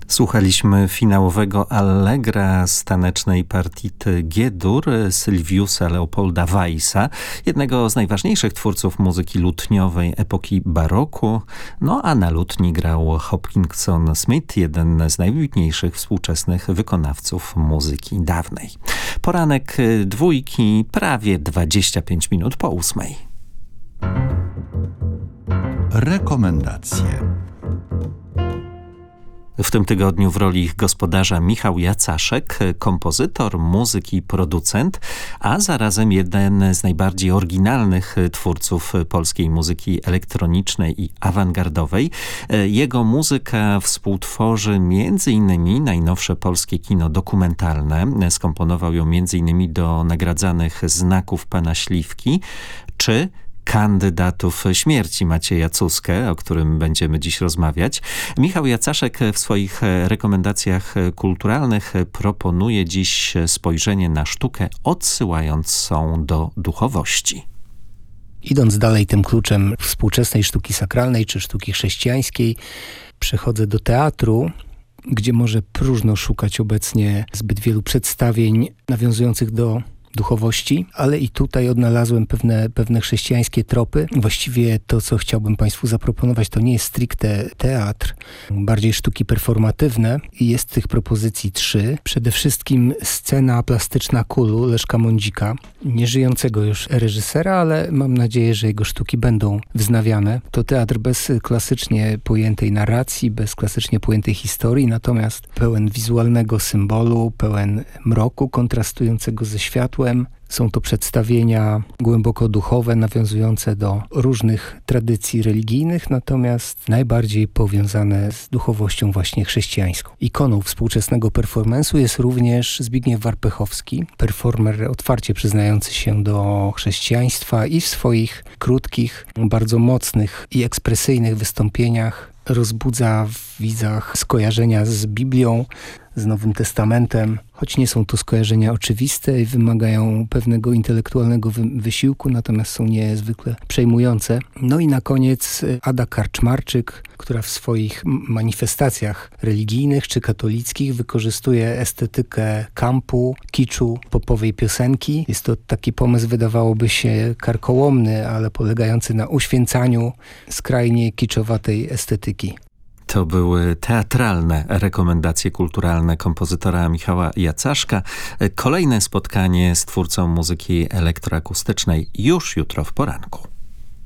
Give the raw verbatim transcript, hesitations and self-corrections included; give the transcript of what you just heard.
Słuchaliśmy finałowego Allegra z tanecznej partity G-dur Sylwiusa Leopolda Weissa, jednego z najważniejszych twórców muzyki lutniowej epoki baroku. No a na lutni grał Hopkinson Smith, jeden z najwybitniejszych współczesnych wykonawców muzyki dawnej. Poranek dwójki, prawie dwadzieścia pięć minut po ósmej. Rekomendacje. W tym tygodniu w roli ich gospodarza Michał Jacaszek, kompozytor, muzyk i producent, a zarazem jeden z najbardziej oryginalnych twórców polskiej muzyki elektronicznej i awangardowej. Jego muzyka współtworzy między innymi najnowsze polskie kino dokumentalne. Skomponował ją między innymi do nagradzanych Znaków Pana Śliwki, czy Kandydatów śmierci Macieja Cuskę, o którym będziemy dziś rozmawiać. Michał Jacaszek w swoich rekomendacjach kulturalnych proponuje dziś spojrzenie na sztukę odsyłającą do duchowości. Idąc dalej tym kluczem współczesnej sztuki sakralnej czy sztuki chrześcijańskiej, przechodzę do teatru, gdzie może próżno szukać obecnie zbyt wielu przedstawień nawiązujących do duchowości, ale i tutaj odnalazłem pewne, pewne chrześcijańskie tropy. Właściwie to, co chciałbym Państwu zaproponować, to nie jest stricte teatr, bardziej sztuki performatywne i jest tych propozycji trzy. Przede wszystkim scena plastyczna Kulu Leszka Mądzika, nieżyjącego już reżysera, ale mam nadzieję, że jego sztuki będą wznawiane. To teatr bez klasycznie pojętej narracji, bez klasycznie pojętej historii, natomiast pełen wizualnego symbolu, pełen mroku kontrastującego ze światłem. Są to przedstawienia głęboko duchowe, nawiązujące do różnych tradycji religijnych, natomiast najbardziej powiązane z duchowością właśnie chrześcijańską. Ikoną współczesnego performance'u jest również Zbigniew Warpechowski, performer otwarcie przyznający się do chrześcijaństwa i w swoich krótkich, bardzo mocnych i ekspresyjnych wystąpieniach rozbudza w widzach skojarzenia z Biblią, z Nowym Testamentem, choć nie są to skojarzenia oczywiste i wymagają pewnego intelektualnego wy- wysiłku, natomiast są niezwykle przejmujące. No i na koniec Ada Karczmarczyk, która w swoich manifestacjach religijnych czy katolickich wykorzystuje estetykę kampu, kiczu, popowej piosenki. Jest to taki pomysł, wydawałoby się karkołomny, ale polegający na uświęcaniu skrajnie kiczowatej estetyki. To były teatralne rekomendacje kulturalne kompozytora Michała Jacaszka. Kolejne spotkanie z twórcą muzyki elektroakustycznej już jutro w poranku.